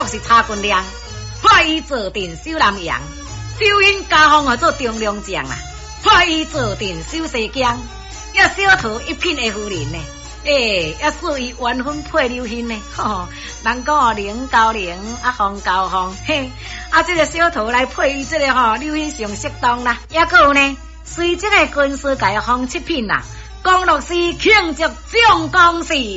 是查军亮，派伊坐镇守南阳，丢因家风做中良将啊，派伊坐镇守西江，也小桃一品的夫人呢。也属于缘分配流hin呢，人讲零交零，风交风，嘿，这个小桃来配伊这个流hin上适当啦。也个有呢，随这个军事界风七品啦，江洛市庆祝蒋公事。